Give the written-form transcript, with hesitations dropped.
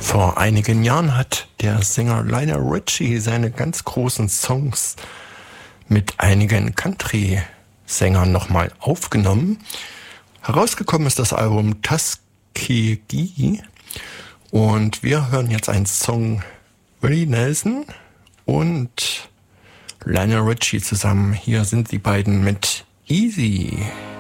Vor einigen Jahren hat der Sänger Lionel Richie seine ganz großen Songs mit einigen Country-Sängern nochmal aufgenommen. Herausgekommen ist das Album Tuskegee und wir hören jetzt einen Song Willie Nelson und Lionel Richie zusammen. Hier sind die beiden mit Easy.